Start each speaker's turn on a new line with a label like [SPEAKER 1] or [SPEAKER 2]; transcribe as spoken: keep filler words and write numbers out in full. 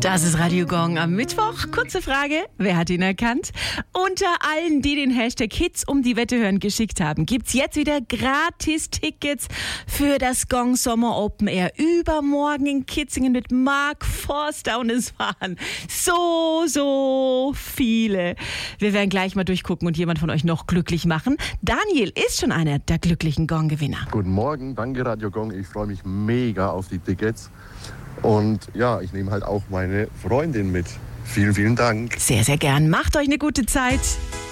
[SPEAKER 1] Das ist Radio Gong am Mittwoch. Kurze Frage, wer hat ihn erkannt? Unter allen, die den Hashtag Hits um die Wette hören geschickt haben, gibt's jetzt wieder Gratis-Tickets für das Gong Sommer Open Air. Übermorgen in Kitzingen mit Mark Forster und es waren so, so viele. Wir werden gleich mal durchgucken und jemand von euch noch glücklich machen. Daniel ist schon einer der glücklichen Gong-Gewinner.
[SPEAKER 2] Guten Morgen, danke Radio Gong. Ich freue mich mega auf die Tickets. Und ja, ich nehme halt auch meine Freundin mit. Vielen, vielen Dank.
[SPEAKER 1] Sehr, sehr gern. Macht euch eine gute Zeit.